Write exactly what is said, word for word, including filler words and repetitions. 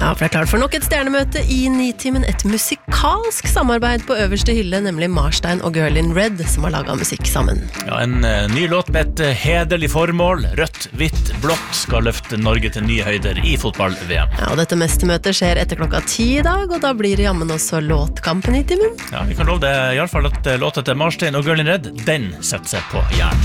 Ja, for det er klart for nok et stjernemøte i Nitimen, et musikalsk samarbeid på øverste hylle, nemlig Marstein og Girl in Red, som har laget musikk sammen. Ja, en uh, ny låt med et uh, hederlig formål. Rødt, hvitt, blått skal løfte Norge til nye høyder i fotball-V M. Ja, og dette mestermøtet skjer etter klokka ti i dag, og da blir det jammen også låtkampen i Nitimen. Ja, vi kan love det i alle fall at uh, låta til Marstein og Girl in Red, den setter seg på hjernen.